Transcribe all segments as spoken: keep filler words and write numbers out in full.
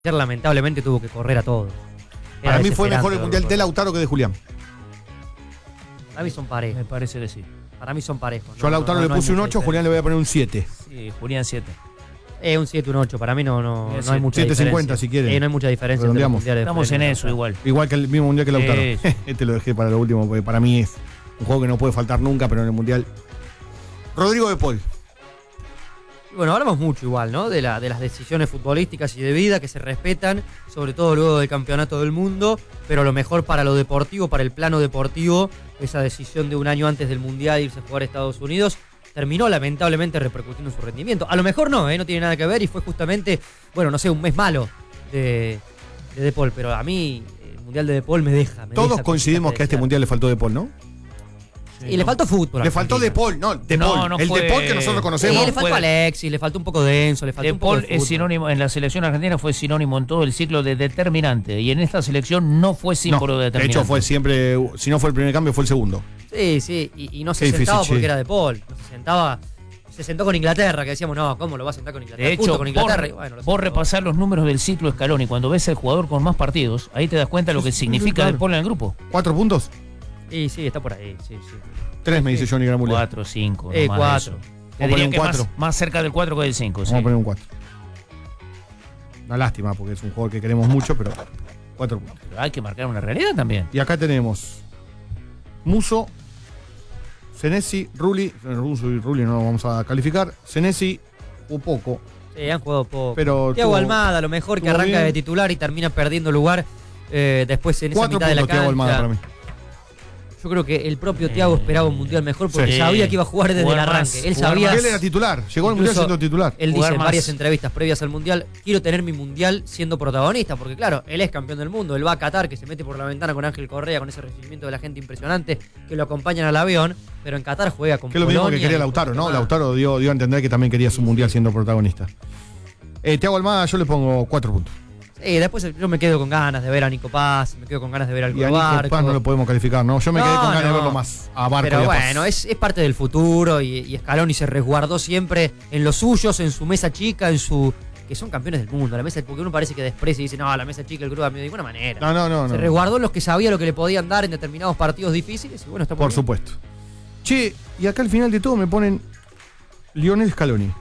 lamentablemente tuvo que correr a todos. Era Para mí fue mejor el desesperante Mundial lo que de Lautaro que de Julián. Para mí son parejos. Me parece que sí. Para mí son parejos. Yo a Lautaro no, le no hay puse un mucha ocho, a Julián le voy a poner un siete. Sí, Julián siete. Eh, un siete, un ocho. Para mí no, no, no hay mucha siete cincuenta diferencia. si quieren. Eh, no hay mucha diferencia entre los Redondeamos. mundiales de Estamos en Femenino. eso igual. Igual que el mismo Mundial que Lautaro. Sí. Este lo dejé para lo último, porque para mí es un juego que no puede faltar nunca, pero en el Mundial. Rodrigo de Paul. Y bueno, hablamos mucho igual, ¿no? De, la, de las decisiones futbolísticas y de vida que se respetan, sobre todo luego del campeonato del mundo, pero lo mejor para lo deportivo, para el plano deportivo, esa decisión de un año antes del Mundial de irse a jugar a Estados Unidos, terminó lamentablemente repercutiendo en su rendimiento. A lo mejor no, ¿eh? No tiene nada que ver y fue justamente, bueno, no sé, un mes malo de, de De Paul, pero a mí el Mundial de De Paul me deja. Me Todos deja coincidimos cositas que a este desear. Mundial le faltó De Paul, ¿no? Y le faltó fútbol. Le faltó De Paul, no, De No, Paul. no el fue- De Paul que nosotros Sí, conocemos. le faltó fue- Alexis, le faltó un poco de Enzo, le faltó De un poco Paul de es fútbol. sinónimo, en la selección argentina fue sinónimo en todo el ciclo de determinante. Y en esta selección no fue símbolo No, de de determinante. hecho, fue siempre, si no fue el primer cambio, fue el segundo. Sí, sí, y, y no se Qué difícil, sentaba porque che. era De Paul. No se sentaba, se sentó con Inglaterra, que decíamos, no, ¿cómo lo va a sentar con Inglaterra? De Justo hecho, con vos, Inglaterra. y bueno, lo vos sentó. repasar los números del ciclo Scaloni cuando ves el jugador con más partidos, ahí te das cuenta de lo que Sí, significa claro. De Paul en el grupo. ¿Cuatro puntos? Sí, sí, está por ahí, sí, sí. Tres, me dice Johnny Gramulé. Cuatro, cinco. Eh, no más cuatro. de eso. Vamos a Te poner diría un que más, cuatro. más cerca del cuatro que del cinco. Vamos a poner un cuatro. Una lástima porque es un jugador que queremos mucho, pero cuatro puntos. Hay que marcar una realidad también. Y acá tenemos Muso, Senesi, Rulli. Muso y Rulli no lo vamos a calificar. Senesi, un poco. Sí, han jugado poco. Pero Thiago tuvo- Almada, a lo mejor que tuvo arranca bien. de titular y termina perdiendo lugar eh, después en esa Cuatro mitad de la puntos Thiago Almada para cancha. mí. Yo creo que el propio Thiago Eh, esperaba un mundial mejor porque sí. sabía que iba a jugar desde Jugar el arranque. más, Él jugar sabía. más. Él era titular. Llegó al Mundial Incluso siendo titular. Él Jugar dice en más. varias entrevistas previas al Mundial, quiero tener mi Mundial siendo protagonista, porque claro, él es campeón del mundo, él va a Qatar, que se mete por la ventana con Ángel Correa, con ese recibimiento de la gente impresionante, que lo acompañan al avión, pero en Qatar juega con Que es lo mismo que Polonia quería y Lautaro, con ¿no? demás. Lautaro dio, dio a entender que también quería su Mundial siendo protagonista. Eh, Thiago Almada yo le pongo cuatro puntos. Sí, después yo me quedo con ganas de ver a Nico Paz, me quedo con ganas de ver al Y a Nico Barco. Paz no lo podemos calificar, ¿no? Yo me quedé No, con ganas de no. verlo más a Barco Pero y a Paz. bueno, es, es parte del futuro y, y Scaloni se resguardó siempre en los suyos, en su mesa chica, en su... que son campeones del mundo, la mesa, porque uno parece que desprecia y dice, no, la mesa chica, el grupo de ninguna manera. No, no, no. Se no. resguardó en los que sabía lo que le podían dar en determinados partidos difíciles y bueno, está muy Por bien. supuesto. Che, y acá al final de todo me ponen Lionel Scaloni.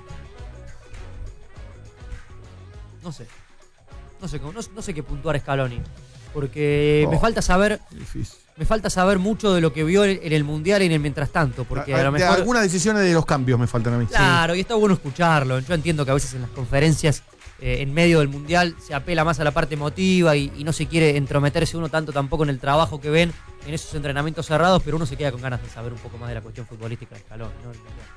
No sé. No sé, cómo- no, no sé qué puntuar Scaloni. Porque Oh. me falta saber, Difícil. me falta saber mucho de lo que vio en, en el Mundial y en el mientras tanto. Porque a, lo de mejor. algunas decisiones de los cambios me faltan a mí. Claro, y está bueno escucharlo. Yo entiendo que a veces en las conferencias, eh, en medio del Mundial, se apela más a la parte emotiva y, y no se quiere entrometerse uno tanto tampoco en el trabajo que ven en esos entrenamientos cerrados, pero uno se queda con ganas de saber un poco más de la cuestión futbolística de Scaloni, ¿no?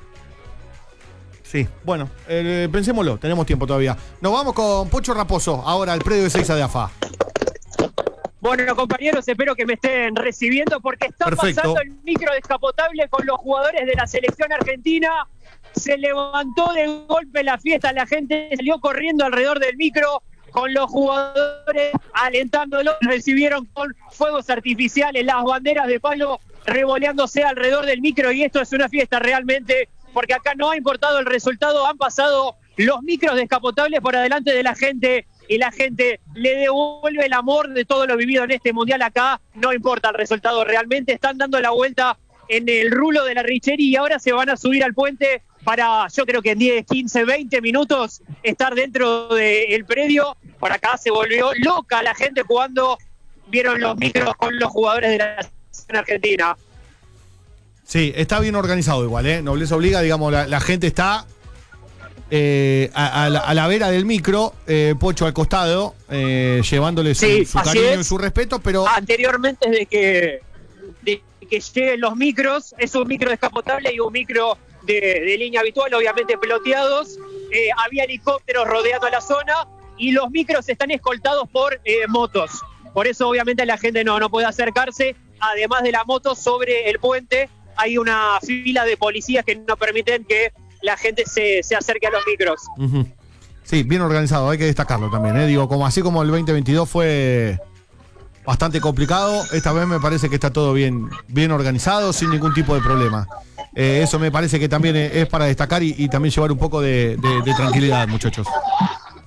Sí, bueno, eh, pensémoslo, tenemos tiempo todavía. Nos vamos con Pocho Raposo, ahora al predio de Seiza de A F A. Bueno, compañeros, espero que me estén recibiendo porque está Perfecto. pasando el micro descapotable con los jugadores de la selección argentina. Se levantó de golpe la fiesta, la gente salió corriendo alrededor del micro con los jugadores alentándolos. Recibieron con fuegos artificiales, las banderas de palo revoleándose alrededor del micro y esto es una fiesta realmente porque acá no ha importado el resultado, han pasado los micros descapotables por adelante de la gente y la gente le devuelve el amor de todo lo vivido en este mundial acá, no importa el resultado, realmente están dando la vuelta en el rulo de la Richeri y ahora se van a subir al puente para, yo creo que en diez, quince, veinte minutos estar dentro del predio. Por acá se volvió loca la gente jugando, vieron los micros con los jugadores de la selección argentina. Sí, está bien organizado igual, ¿eh? Nobleza obliga, digamos, la, la gente está eh, a, a, la, a la vera del micro, eh, Pocho al costado, eh, llevándole su, Sí, su así cariño es. y su respeto, pero Anteriormente de que, de que lleguen los micros, es un micro descapotable y un micro de, de línea habitual, obviamente peloteados. Eh, había helicópteros rodeando la zona y los micros están escoltados por eh, motos. Por eso obviamente la gente no, no puede acercarse. Además de la moto, sobre el puente hay una fila de policías que no permiten que la gente se, se acerque a los micros. uh-huh. Sí, bien organizado, hay que destacarlo también, ¿eh? Digo, como así como el veinte veintidós fue bastante complicado, esta vez me parece que está todo bien, bien organizado, sin ningún tipo de problema. Eh, eso me parece que también es para destacar y, y también llevar un poco de, de, de tranquilidad, muchachos.